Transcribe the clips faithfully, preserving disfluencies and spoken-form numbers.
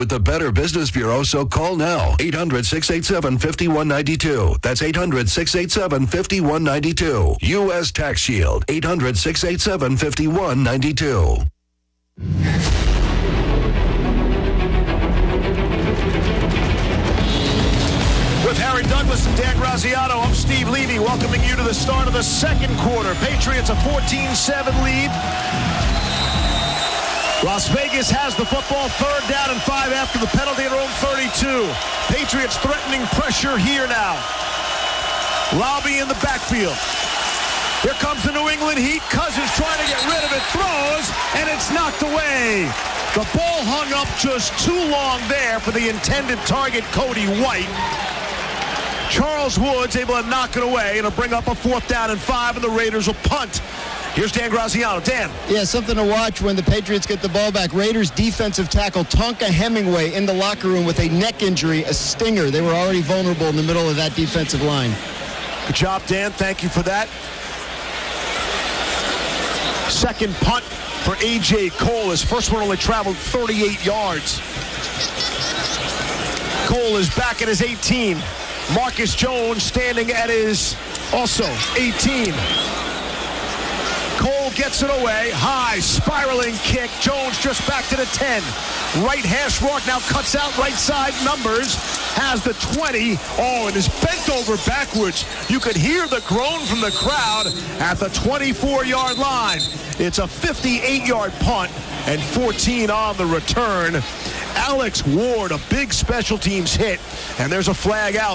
with the Better Business Bureau, so call now. eight hundred, six eight seven, five one nine two. That's eight hundred, six eight seven, five one nine two. U S Tax Shield. eight hundred, six eight seven, five one nine two. With Harry Douglas and Dan Graziano, I'm Steve Levy, welcoming you to the start of the second quarter. Patriots a fourteen seven lead. Las Vegas has the football, third down and five after the penalty at their own thirty-two. Patriots threatening pressure here now. Lobby in the backfield. Here comes the New England Heat. Cousins trying to get rid of it, throws, and it's knocked away. The ball hung up just too long there for the intended target, Cody White. Charles Woods able to knock it away. It'll bring up a fourth down and five, and the Raiders will punt. Here's Dan Graziano. Dan. Yeah, something to watch when the Patriots get the ball back. Raiders defensive tackle Tonka Hemingway in the locker room with a neck injury, a stinger. They were already vulnerable in the middle of that defensive line. Good job, Dan. Thank you for that. Second punt for A J Cole. His first one only traveled thirty-eight yards. Cole is back at his eighteen. Marcus Jones standing at his also eighteen. Cole gets it away. High, spiraling kick. Jones just back to the ten. Right hash mark now cuts out right side. Numbers has the twenty. Oh, and is bent over backwards. You could hear the groan from the crowd at the twenty-four-yard line. It's a fifty-eight-yard punt and fourteen on the return. Alex Ward, a big special teams hit, and there's a flag out.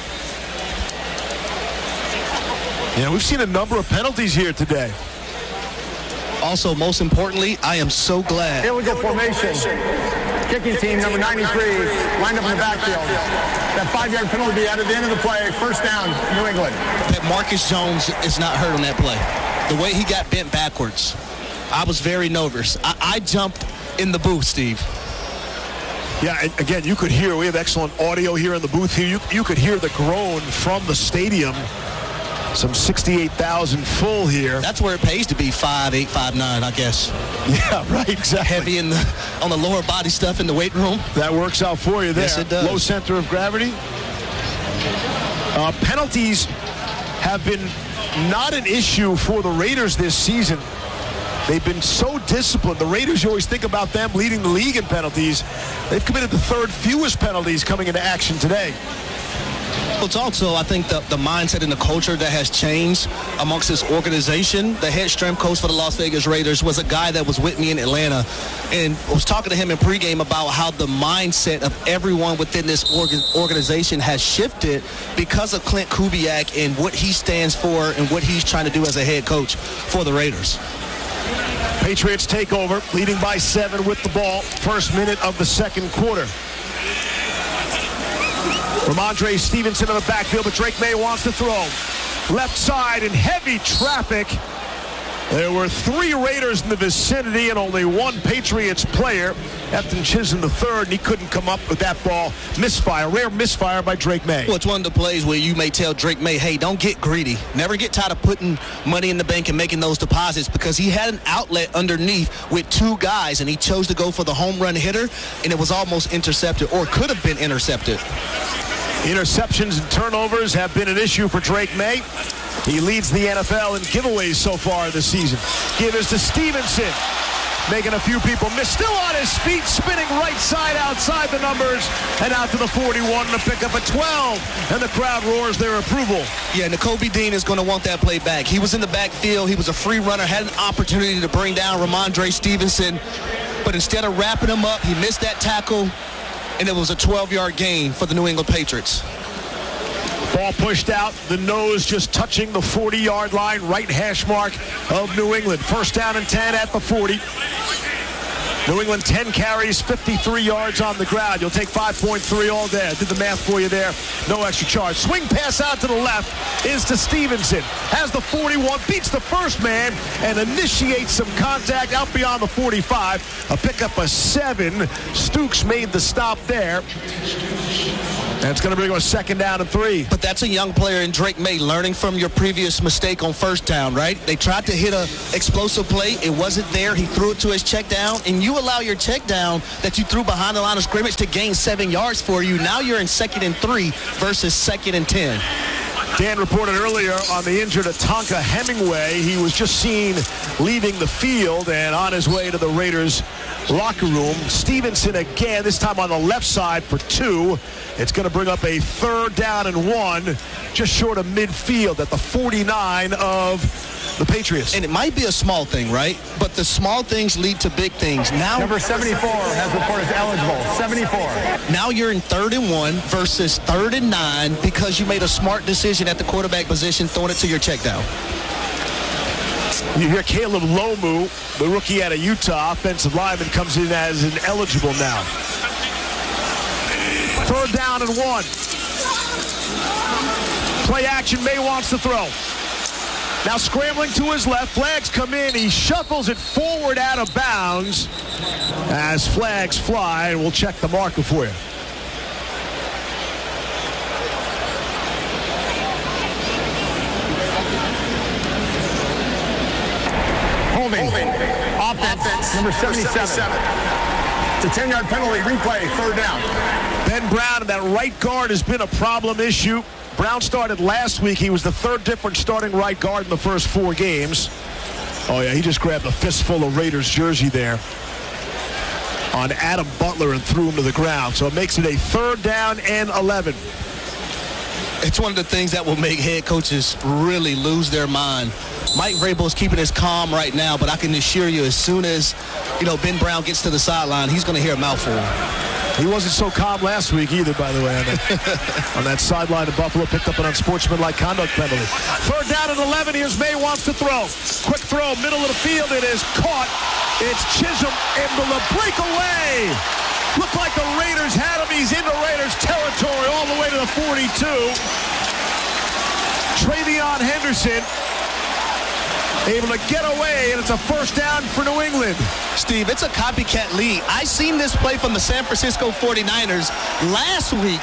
Yeah, we've seen a number of penalties here today. Also, most importantly, I am so glad. Here we go, formation. Kicking team, number ninety-three, lined up in the backfield. That five-yard penalty at the end of the play. First down, New England. That Marcus Jones is not hurt on that play. The way he got bent backwards, I was very nervous. I, I jumped in the booth, Steve. Yeah, and again, you could hear, we have excellent audio here in the booth here. You, you could hear the groan from the stadium. Some sixty-eight thousand full here. That's where it pays to be five eight, five nine, I guess. Yeah, right, exactly. Heavy in the, on the lower body stuff in the weight room. That works out for you there. Yes, it does. Low center of gravity. Uh, penalties have been not an issue for the Raiders this season. They've been so disciplined. The Raiders, you always think about them leading the league in penalties. They've committed the third fewest penalties coming into action today. It's also, I think, the, the mindset and the culture that has changed amongst this organization. The head strength coach for the Las Vegas Raiders was a guy that was with me in Atlanta, and I was talking to him in pregame about how the mindset of everyone within this orga- organization has shifted because of Clint Kubiak and what he stands for and what he's trying to do as a head coach for the Raiders. Patriots take over, leading by seven with the ball. First minute of the second quarter. Ramondre Stevenson in the backfield, but Drake May wants to throw. Left side in heavy traffic. There were three Raiders in the vicinity and only one Patriots player. Efton Chisholm the third, and he couldn't come up with that ball. Misfire, rare misfire by Drake May. Well, it's one of the plays where you may tell Drake May, hey, don't get greedy. Never get tired of putting money in the bank and making those deposits, because he had an outlet underneath with two guys, and he chose to go for the home run hitter, and it was almost intercepted, or could have been intercepted. Interceptions and turnovers have been an issue for Drake May. He leads the N F L in giveaways so far this season. Give is to Stevenson. Making a few people miss. Still on his feet, spinning right side outside the numbers. And out to the forty-one to pick up a twelve. And the crowd roars their approval. Yeah, Nakobe Dean is going to want that play back. He was in the backfield. He was a free runner. Had an opportunity to bring down Ramondre Stevenson. But instead of wrapping him up, he missed that tackle. And it was a twelve-yard gain for the New England Patriots. Ball pushed out, the nose just touching the forty-yard line, right hash mark of New England. First down and ten at the forty. New England ten carries, fifty-three yards on the ground. You'll take five point three all day. I did the math for you there. No extra charge. Swing pass out to the left is to Stevenson. Has the forty-one, beats the first man, and initiates some contact out beyond the forty-five. A pickup of seven. Stukes made the stop there. And it's going to bring a second down and three. But that's a young player in Drake May learning from your previous mistake on first down, right? They tried to hit a explosive play. It wasn't there. He threw it to his check down. And you you allow your check down that you threw behind the line of scrimmage to gain seven yards for you, now you're in second and three versus second and ten. Dan reported earlier on the injured Tonka Hemingway. He was just seen leaving the field and on his way to the Raiders locker room. Stevenson again, this time on the left side for two. It's going to bring up a third down and one, just short of midfield at the forty-nine of the Patriots. And it might be a small thing, right? But the small things lead to big things. Now, Number seventy-four has reported as eligible. seventy-four. Now you're in third and one versus third and nine because you made a smart decision at the quarterback position, throwing it to your check down. You hear Caleb Lomu, the rookie out of Utah, offensive lineman, comes in as an eligible now. Third down and one. Play action, May wants to throw. Now scrambling to his left, flags come in, he shuffles it forward out of bounds as flags fly, and we'll check the marker for you. Holding. Holding. Offense. Offense. Number seventy-seven. seventy-seven. It's a ten-yard penalty. Replay. Third down. Ben Brown, and that right guard has been a problem issue. Brown started last week. He was the third different starting right guard in the first four games. Oh, yeah, he just grabbed a fistful of Raiders jersey there on Adam Butler and threw him to the ground. So it makes it a third down and eleven. It's one of the things that will make head coaches really lose their mind. Mike Vrabel is keeping his calm right now, but I can assure you as soon as, you know, Ben Brown gets to the sideline, he's going to hear a mouthful. He wasn't so calm last week either, by the way, on that, on that sideline of Buffalo. Picked up an unsportsmanlike conduct penalty. Third down and eleven. Here's May wants to throw. Quick throw, middle of the field. It is caught. It's Chisholm able to break away. Looked like the Raiders had him. He's into Raiders territory all the way to the forty-two. Travion Henderson able to get away, and it's a first down for New England. Steve, it's a copycat league. I seen this play from the San Francisco forty-niners last week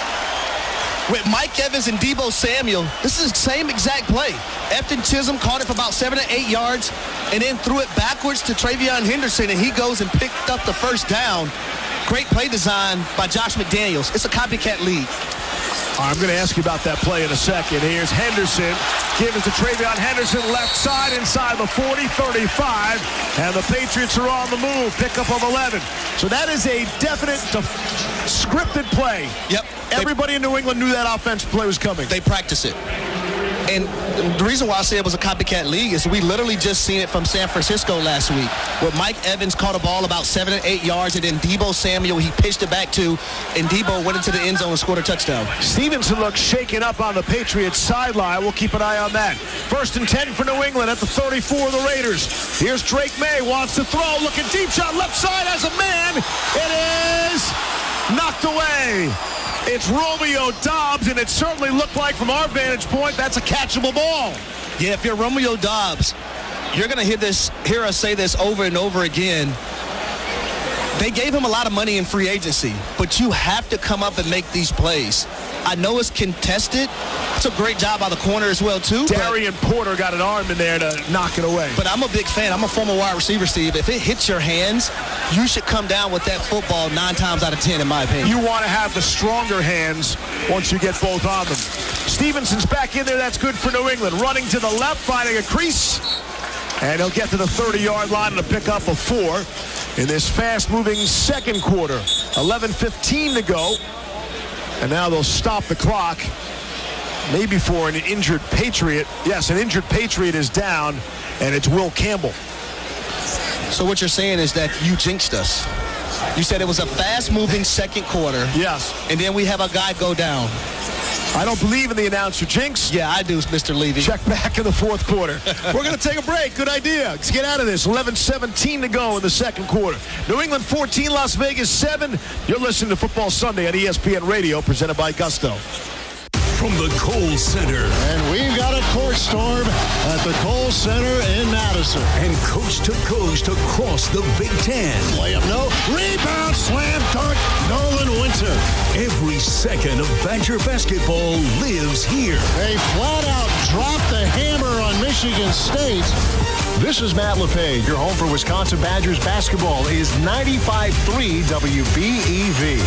with Mike Evans and Deebo Samuel. This is the same exact play. Efton Chisholm caught it for about seven or eight yards and then threw it backwards to Travion Henderson, and he goes and picked up the first down. Great play design by Josh McDaniels. It's a copycat league. I'm going to ask you about that play in a second. Here's Henderson. Give it to Travion Henderson, left side, inside the forty, thirty-five. And the Patriots are on the move. Pickup of eleven. So that is a definite def- scripted play. Yep. Everybody they, in New England knew that offensive play was coming. They practice it. And the reason why I say it was a copycat league is we literally just seen it from San Francisco last week, where Mike Evans caught a ball about seven or eight yards, and then Deebo Samuel, he pitched it back to, and Deebo went into the end zone and scored a touchdown. Stevenson looks shaken up on the Patriots sideline. We'll keep an eye on that. First and ten for New England at the thirty-four of the Raiders. Here's Drake May, wants to throw, looking deep shot, left side as a man. It is knocked away. It's Romeo Doubs, and it certainly looked like, from our vantage point, that's a catchable ball. Yeah, if you're Romeo Doubs, you're going to hear this, hear us say this over and over again. They gave him a lot of money in free agency, but you have to come up and make these plays. I know it's contested. It's a great job by the corner as well, too. Darian Porter got an arm in there to knock it away. But I'm a big fan. I'm a former wide receiver, Steve. If it hits your hands, you should come down with that football nine times out of ten, in my opinion. You want to have the stronger hands once you get both on them. Stevenson's back in there. That's good for New England. Running to the left, finding a crease. And he'll get to the thirty-yard line and a pickup of four in this fast-moving second quarter. eleven fifteen to go. And now they'll stop the clock, maybe for an injured Patriot. Yes, an injured Patriot is down, and it's Will Campbell. So what you're saying is that you jinxed us. You said it was a fast-moving second quarter. Yes. And then we have a guy go down. I don't believe in the announcer jinx. Yeah, I do, Mister Levy. Check back in the fourth quarter. We're going to take a break. Good idea. Let's get out of this. eleven seventeen to go in the second quarter. New England fourteen, Las Vegas seven. You're listening to Football Sunday on E S P N Radio, presented by Gusto. From the Kohl Center. And we've got a court storm at the Kohl Center in Madison. And coast to coast across the Big Ten. Layup, no. Rebound, slam dunk, Nolan Winter. Every second of Badger basketball lives here. They flat out dropped the hammer on Michigan State. This is Matt LePage. Your home for Wisconsin Badgers basketball is ninety-five point three W B E V.